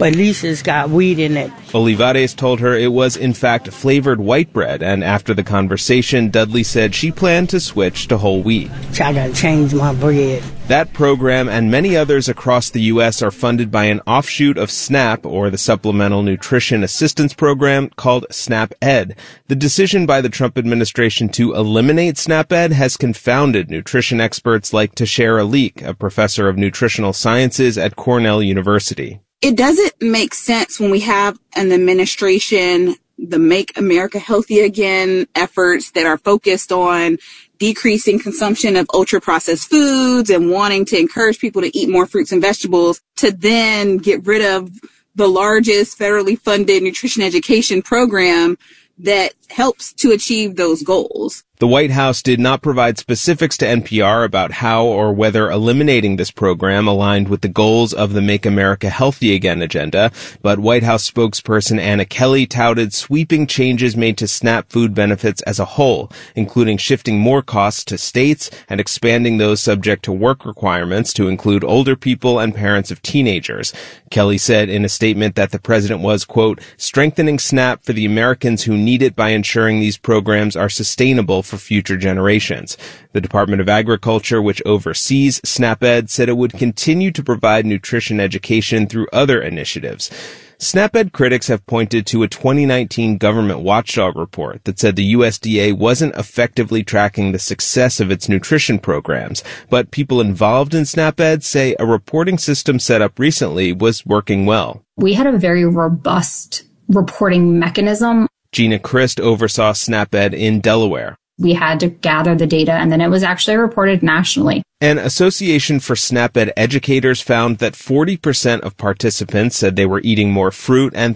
but at least it's got wheat in it. Olivares told her it was, in fact, flavored white bread, and after the conversation, Dudley said she planned to switch to whole wheat. I gotta change my bread. That program and many others across the U.S. are funded by an offshoot of SNAP, or the Supplemental Nutrition Assistance Program, called SNAP-Ed. The decision by the Trump administration to eliminate SNAP-Ed has confounded nutrition experts like Tashera Leak, a professor of nutritional sciences at Cornell University. It doesn't make sense when we have an administration, the Make America Healthy Again efforts that are focused on decreasing consumption of ultra-processed foods and wanting to encourage people to eat more fruits and vegetables, to then get rid of the largest federally funded nutrition education program that helps to achieve those goals. The White House did not provide specifics to NPR about how or whether eliminating this program aligned with the goals of the Make America Healthy Again agenda, but White House spokesperson Anna Kelly touted sweeping changes made to SNAP food benefits as a whole, including shifting more costs to states and expanding those subject to work requirements to include older people and parents of teenagers. Kelly said in a statement that the president was, quote, strengthening SNAP for the Americans who need it by ensuring these programs are sustainable for future generations. The Department of Agriculture, which oversees SNAP-Ed, said it would continue to provide nutrition education through other initiatives. SNAP-Ed critics have pointed to a 2019 government watchdog report that said the USDA wasn't effectively tracking the success of its nutrition programs, but people involved in SNAP-Ed say a reporting system set up recently was working well. We had a very robust reporting mechanism. Gina Christ oversaw SNAP-Ed in Delaware. We had to gather the data, and then it was actually reported nationally. An Association for SNAP-Ed Educators found that 40% of participants said they were eating more fruit and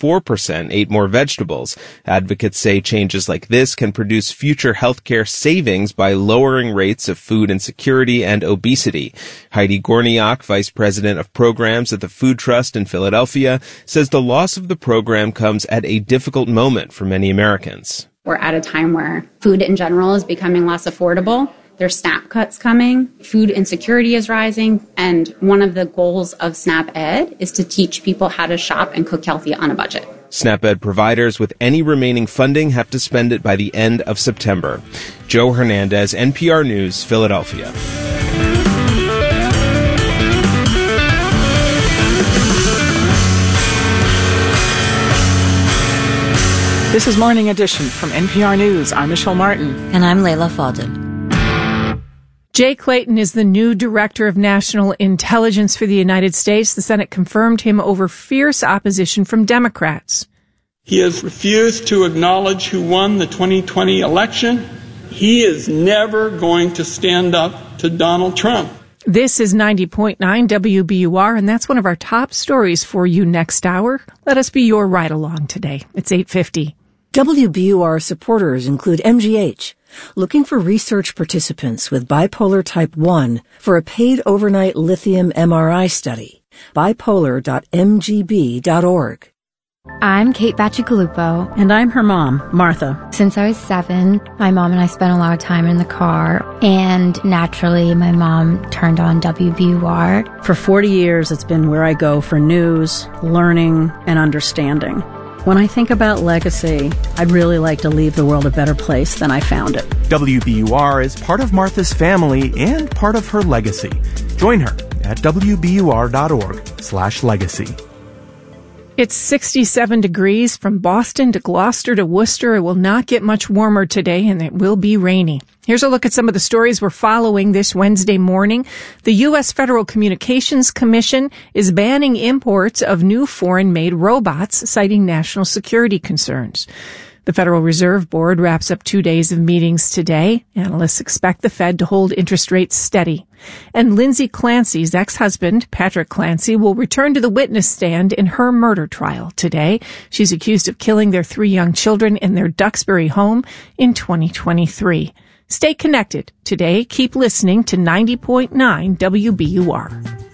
34% ate more vegetables. Advocates say changes like this can produce future healthcare savings by lowering rates of food insecurity and obesity. Heidi Gorniak, vice president of programs at the Food Trust in Philadelphia, says the loss of the program comes at a difficult moment for many Americans. We're at a time where food in general is becoming less affordable. There's SNAP cuts coming. Food insecurity is rising. And one of the goals of SNAP-Ed is to teach people how to shop and cook healthy on a budget. SNAP-Ed providers with any remaining funding have to spend it by the end of September. Joe Hernandez, NPR News, Philadelphia. This is Morning Edition from NPR News. I'm Michelle Martin. And I'm Layla Faldin. Jay Clayton is the new Director of National Intelligence for the United States. The Senate confirmed him over fierce opposition from Democrats. He has refused to acknowledge who won the 2020 election. He is never going to stand up to Donald Trump. This is 90.9 WBUR, and that's one of our top stories for you next hour. Let us be your ride-along today. It's 8:50. WBUR supporters include MGH, looking for research participants with bipolar type 1 for a paid overnight lithium MRI study. bipolar.mgb.org. I'm Kate Bacigalupo. And I'm her mom, Martha. Since I was 7, my mom and I spent a lot of time in the car, and naturally my mom turned on WBUR. For 40 years, it's been where I go for news, learning, and understanding. When I think about legacy, I'd really like to leave the world a better place than I found it. WBUR is part of Martha's family and part of her legacy. Join her at WBUR.org/legacy. It's 67 degrees from Boston to Gloucester to Worcester. It will not get much warmer today, and it will be rainy. Here's a look at some of the stories we're following this Wednesday morning. The U.S. Federal Communications Commission is banning imports of new foreign-made robots, citing national security concerns. The Federal Reserve Board wraps up 2 days of meetings today. Analysts expect the Fed to hold interest rates steady. And Lindsay Clancy's ex-husband, Patrick Clancy, will return to the witness stand in her murder trial today. She's accused of killing their 3 young children in their Duxbury home in 2023. Stay connected today. Keep listening to 90.9 WBUR.